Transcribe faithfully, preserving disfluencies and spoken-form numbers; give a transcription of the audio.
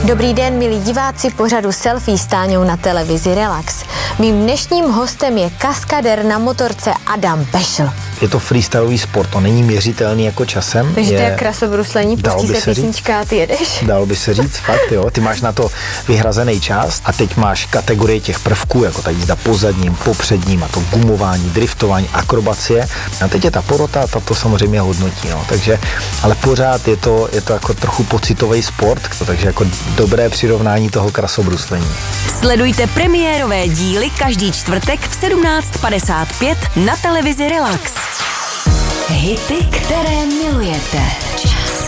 Dobrý den, milí diváci pořadu Selfie s Táňou na televizi Relax. Mým dnešním hostem je kaskadér na motorce Adam Pešl. Je to freestyleový sport, to není měřitelný jako časem. Takže je... to je krasobruslení, pustí se písnička a ty jedeš. Dalo by se říct, fakt jo. Ty máš na to vyhrazený čas a teď máš kategorie těch prvků, jako ta jízda po zadním, po předním a to gumování, driftování, akrobacie. A teď je ta porota, ta to samozřejmě hodnotí, no. Takže, ale pořád je to, je to jako trochu pocitový sport, takže jako dobré přirovnání toho krasobruslení. Sledujte premiérové díly každý čtvrtek v sedmnáct padesát pět na televizi Relax. Hity, které milujete.